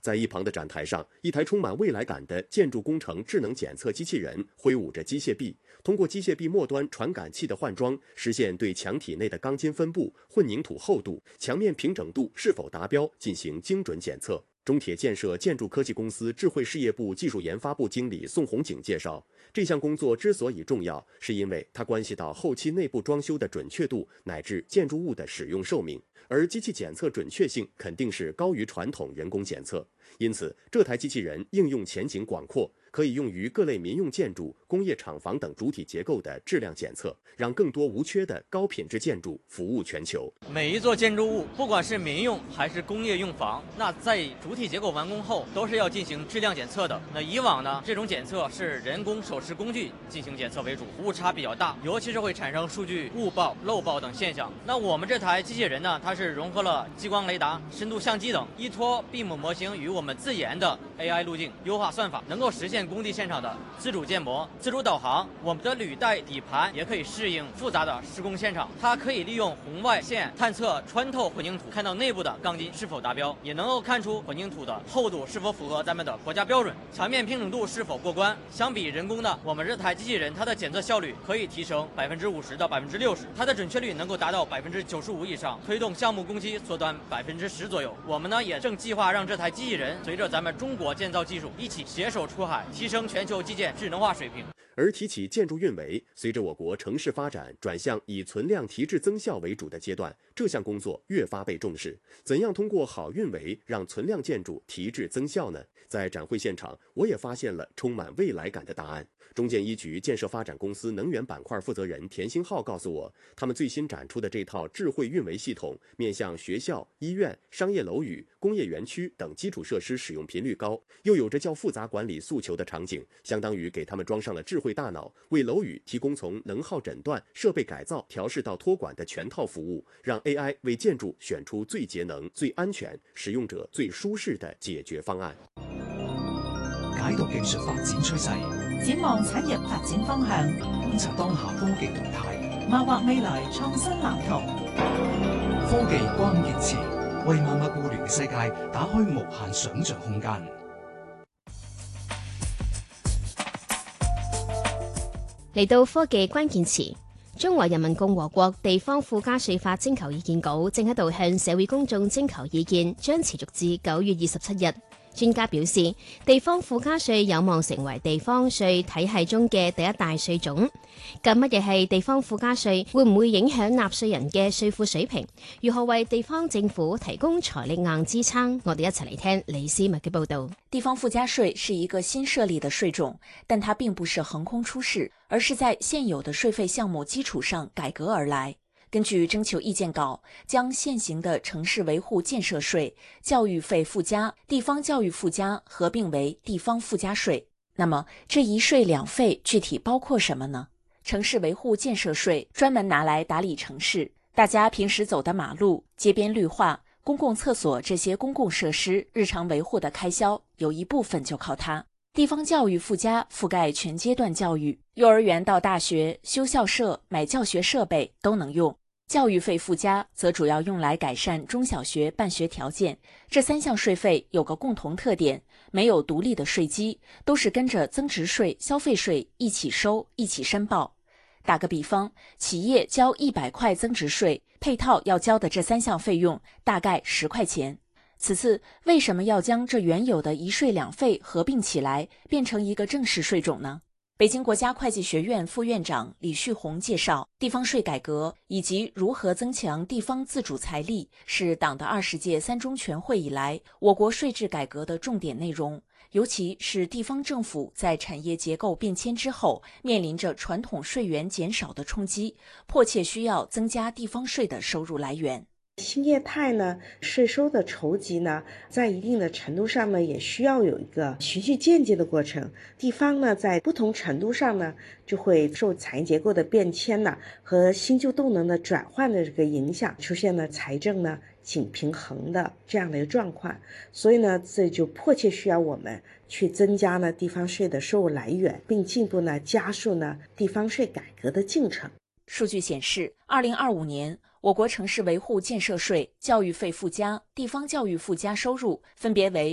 在一旁的展台上，一台充满未来感的建筑工程智能检测机器人挥舞着机械臂，通过机械臂末端传感器的换装，实现对墙体内的钢筋分布、混凝土厚度、墙面平整度是否达标进行精准检测。中铁建设建筑科技公司智慧事业部技术研发部经理宋红景介绍，这项工作之所以重要，是因为它关系到后期内部装修的准确度乃至建筑物的使用寿命，而机器检测准确性肯定是高于传统人工检测。因此，这台机器人应用前景广阔，可以用于各类民用建筑、工业厂房等主体结构的质量检测，让更多无缺的高品质建筑服务全球。 每一座建筑物，不管是民用还是工业用房，那在主体结构完工后都是要进行质量检测的。那以往呢，这种检测是人工手持工具进行检测为主，误差比较大，尤其是会产生数据误报、漏报等现象。那我们这台机器人呢，它是融合了激光雷达、深度相机等，依托 BIM 模型与我们自研的 AI 路径优化算法，能够实现工地现场的自主建模、自主导航。我们的履带底盘也可以适应复杂的施工现场，它可以利用红外线探测穿透混凝土，看到内部的钢筋是否达标，也能够看出混凝土的厚度是否符合咱们的国家标准，墙面平整度是否过关。相比人工的，我们这台机器人它的检测效率可以提升50%到60%，它的准确率能够达到95%以上，推动项目工期缩短10%左右。我们呢也正计划让这台机器人随着咱们中国建造技术一起携手出海，提升全球基建智能化水平。 而提起建筑运维，随着我国城市发展转向以存量提质增效为主的阶段，这项工作越发被重视。怎样通过好运维让存量建筑提质增效呢？在展会现场，我也发现了充满未来感的答案。中建一局建设发展公司能源板块负责人田兴浩告诉我，他们最新展出的这套智慧运维系统，面向学校、医院、商业楼宇、工业园区等基础设施使用频率高，又有着较复杂管理诉求的场景，相当于给他们装上了智慧大脑，为楼宇提供从能耗诊断、设备改造、调试到托管的全套服务，让 AI 为建筑选出最节能、最安全、使用者最舒適的解決方案。 解讀技術發展趨勢， 展望產業發展方向， 觀察當下科技動態， 謀劃未來創新藍圖。 科技關鍵詞，為萬物互聯嘅世界打開無限想像空間。 嚟到科技關鍵詞，中華人民共和國地方附加稅法徵求意見稿正喺度向社會公眾徵求意見，將持續至9月27日。專家表示，地方附加稅有望成為地方稅體系中嘅第一大稅種。咁乜嘢係地方附加稅？會唔會影響納稅人嘅稅負水平？如何為地方政府提供財力硬支撐？我哋一齊嚟聽李思密嘅報導。 地方附加稅是一個新設立的稅種，但它並不是橫空出世，而是在現有的稅費項目基礎上改革而來。根據徵求意見稿，將現行的城市維護建設稅、教育費附加、地方教育附加合併為地方附加稅。那麼這一稅兩費具體包括什麼呢？城市維護建設稅專門拿來打理城市，大家平時走的馬路、街邊綠化、公共廁所這些公共設施日常維護的開銷，有一部分就靠它。地方教育附加覆蓋全階段教育，幼兒園到大學，修校舍、買教學設備都能用。教育費附加則主要用來改善中小學辦學條件。這三項稅費有個共同特點，沒有獨立的稅基，都是跟着增值稅、消費稅一起收、一起申報。打個比方，企業交100塊增值稅，配套要交的這三項費用大概10塊錢。此次為什麼要將這原有的一稅兩費合併起來，變成一個正式稅種呢？北京國家會計學院副院長李旭紅介紹，地方稅改革以及如何增強地方自主財力，是黨的20屆三中全會以來我國稅制改革的重點內容。尤其是地方政府在產業結構變遷之後，面臨着傳統稅源減少的衝擊，迫切需要增加地方稅的收入來源。 新業態呢，稅收的籌集呢，在一定的程度上呢，也需要有一個循序漸進的過程。地方呢，在不同程度上呢，就會受產業結構的變遷呢和新舊動能的轉換的這個影響，出現了財政呢緊平衡的這樣的一個狀況。所以呢，這就迫切需要我們去增加呢地方稅的收入來源，並進一步呢加速呢地方稅改革的進程。 數據顯示，2025年我國城市維護建設稅、教育費附加、地方教育附加收入分別為